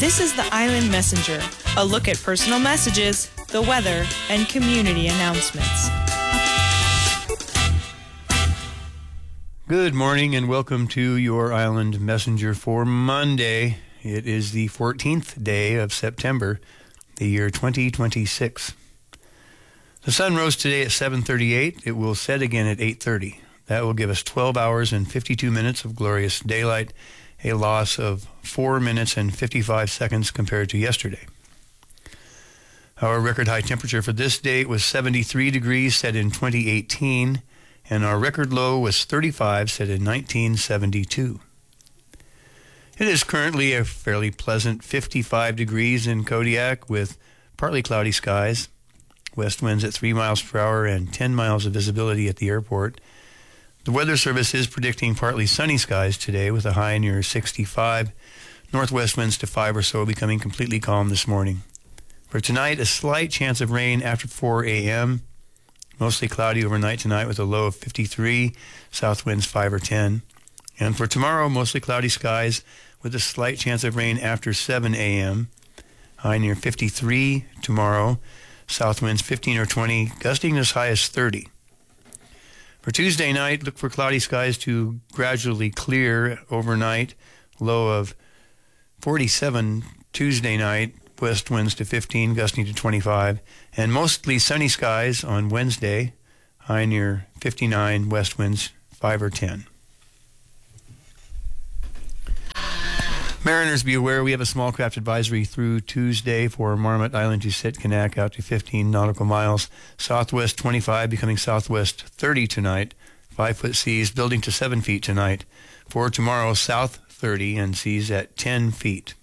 This is the Island Messenger, a look at personal messages, the weather, and community announcements. Good morning and welcome to your Island Messenger for Monday. It is the 14th day of September, the year 2026. The sun rose today at 7:38. It will set again at 8:30. That will give us 12 hours and 52 minutes of glorious daylight, a loss of 4 minutes and 55 seconds compared to yesterday. Our record high temperature for this date was 73 degrees, set in 2018, and our record low was 35, set in 1972. It is currently a fairly pleasant 55 degrees in Kodiak with partly cloudy skies, west winds at 3 miles per hour and 10 miles of visibility at the airport. The Weather Service is predicting partly sunny skies today with a high near 65. Northwest winds to 5 or so, becoming completely calm this morning. For tonight, a slight chance of rain after 4 a.m. Mostly cloudy overnight tonight with a low of 53, south winds 5 or 10. And for tomorrow, mostly cloudy skies with a slight chance of rain after 7 a.m. High near 53 tomorrow, south winds 15 or 20, gusting as high as 30. For Tuesday night, look for cloudy skies to gradually clear overnight. Low of 47 Tuesday night, west winds to 15, gusting to 25. And mostly sunny skies on Wednesday, high near 59, west winds 5 or 10. Mariners, be aware we have a small craft advisory through Tuesday for Marmot Island to Sitkinak out to 15 nautical miles. Southwest 25 becoming southwest 30 tonight. 5-foot seas building to 7 feet tonight. For tomorrow, south 30 and seas at 10 feet.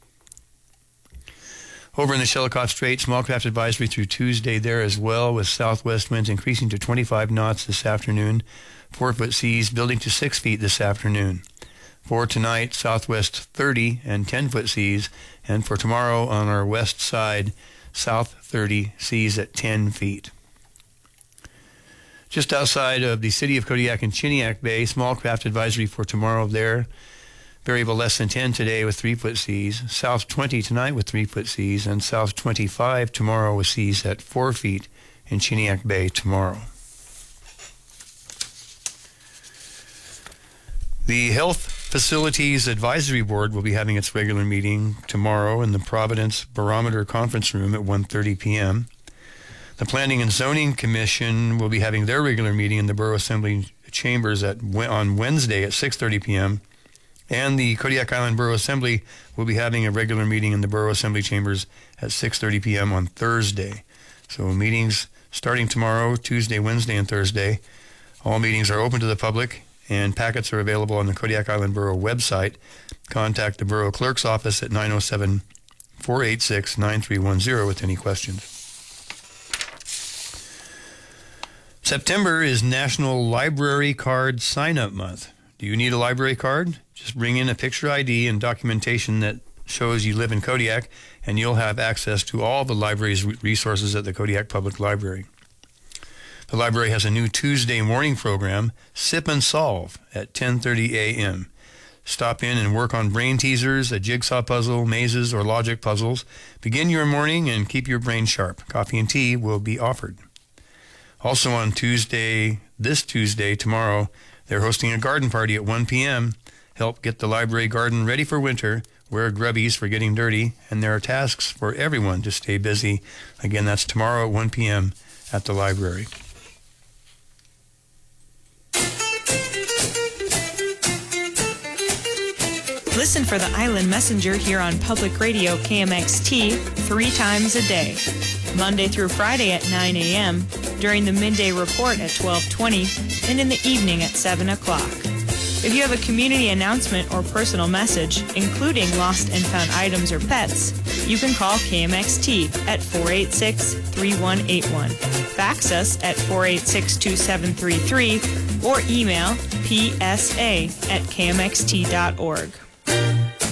Over in the Shelikof Strait, small craft advisory through Tuesday there as well, with southwest winds increasing to 25 knots this afternoon. 4-foot seas building to 6 feet this afternoon. For tonight, southwest 30 and 10-foot seas, and for tomorrow on our west side, south 30, seas at 10 feet. Just outside of the city of Kodiak and Chiniak Bay, small craft advisory for tomorrow there. Variable less than 10 today with 3-foot seas, south 20 tonight with 3-foot seas, and south 25 tomorrow with seas at 4 feet in Chiniak Bay tomorrow. The Health Facilities Advisory Board will be having its regular meeting tomorrow in the Providence Barometer Conference Room at 1:30 p.m. The Planning and Zoning Commission will be having their regular meeting in the Borough Assembly Chambers on Wednesday at 6:30 p.m. And the Kodiak Island Borough Assembly will be having a regular meeting in the Borough Assembly Chambers at 6:30 p.m. on Thursday. So meetings starting tomorrow, Tuesday, Wednesday, and Thursday. All meetings are open to the public, and packets are available on the Kodiak Island Borough website. Contact the Borough Clerk's office at 907-486-9310 with any questions. September is National Library Card Sign-Up Month. Do you need a library card? Just bring in a picture ID and documentation that shows you live in Kodiak, and you'll have access to all the library's resources at the Kodiak Public Library. The library has a new Tuesday morning program, Sip and Solve, at 10:30 a.m. Stop in and work on brain teasers, a jigsaw puzzle, mazes, or logic puzzles. Begin your morning and keep your brain sharp. Coffee and tea will be offered. Also on this Tuesday, tomorrow, they're hosting a garden party at 1 p.m. Help get the library garden ready for winter. Wear grubbies for getting dirty, and there are tasks for everyone to stay busy. Again, that's tomorrow at 1 p.m. at the library. Listen for the Island Messenger here on Public Radio KMXT 3 times a day, Monday through Friday at 9 a.m., during the midday report at 12:20, and in the evening at 7 o'clock. If you have a community announcement or personal message, including lost and found items or pets, you can call KMXT at 486-3181, fax us at 486-2733, or email psa@kmxt.org.